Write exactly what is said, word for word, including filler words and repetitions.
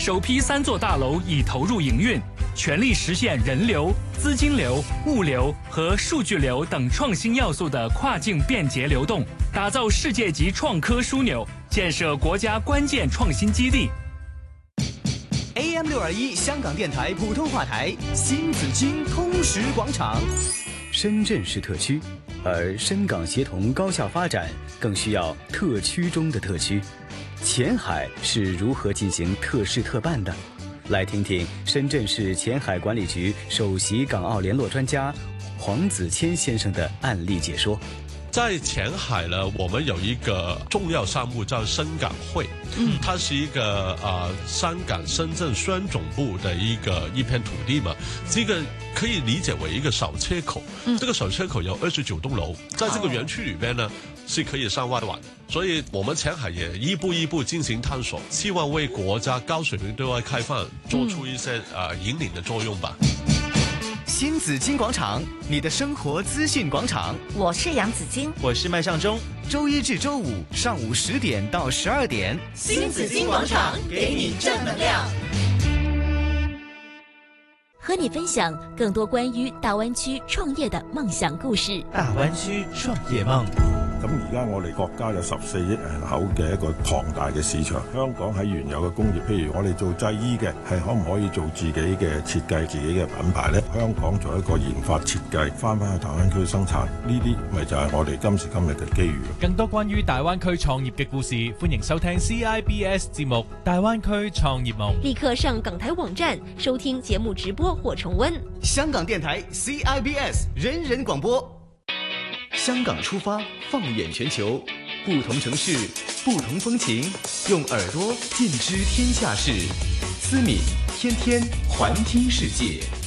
首批三座大楼已投入营运，全力实现人流、资金流、物流和数据流等创新要素的跨境便捷流动，打造世界级创科枢纽，建设国家关键创新基地。 A M 六二一香港电台普通话台，新紫金通识广场。 深圳是特区，而深港协同高效发展更需要特区中的特区。前海是如何进行特事特办的？来听听深圳市前海管理局首席港澳联络专家黄子谦先生的案例解说。 在前海呢，我们有一个重要项目叫深港汇，嗯，它是一个呃香港深圳宣总部的一个一片土地嘛，这个可以理解为一个小切口，嗯，这个小切口有二十九栋楼，在这个园区里边呢、哦、是可以上万万，所以我们前海也一步一步进行探索，希望为国家高水平对外开放做出一些、嗯、呃引领的作用吧。 新紫金广场，你的生活资讯广场。 我是杨紫金， 我是麦尚中。 周一至周五上午十点到十二点， 新紫金广场给你正能量，和你分享更多关于大湾区创业的梦想故事。 大湾区创业夢。 咁而家我哋國家有十四億人口嘅一個龐大嘅市場，香港喺原有嘅工業，譬如我哋做製衣嘅，係可唔可以做自己嘅設計、自己嘅品牌呢？香港做一個研發設計，翻返去大灣區生產，呢啲咪就係我哋今時今日嘅機遇。 更多關於大灣區創業嘅故事，歡迎收聽 C I B S 節目《大灣區創業夢》。 立刻上港台網站收聽節目直播或重溫。 香港電台 C I B S 人人廣播。香港出發，放眼全球，不同城市，不同風情，用耳朵盡知天下事。思敏天天環聽世界。